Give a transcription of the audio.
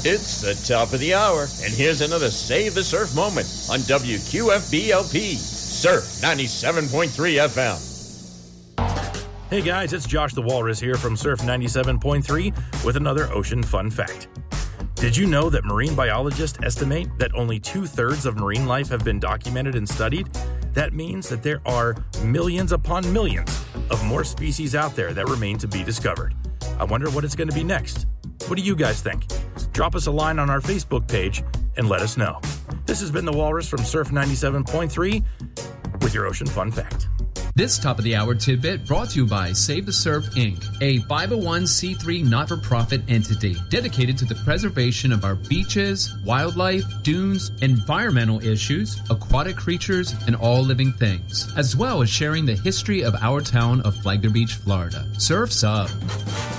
It's the top of the hour, and here's another Save the Surf moment on WQFB-LP, Surf 97.3 FM. Hey guys, it's Josh the Walrus here from Surf 97.3 with another ocean fun fact. Did you know that marine biologists estimate that only 2/3 of marine life have been documented and studied? That means that there are millions upon millions of more species out there that remain to be discovered. I wonder what it's going to be next. What do you guys think? Drop us a line on our Facebook page and let us know. This has been the Walrus from Surf 97.3 with your ocean fun fact. This top of the hour tidbit brought to you by Save the Surf Inc., a 501c3 not-for-profit entity dedicated to the preservation of our beaches, wildlife, dunes, environmental issues, aquatic creatures, and all living things, as well as sharing the history of our town of Flagler Beach, Florida. Surf's up.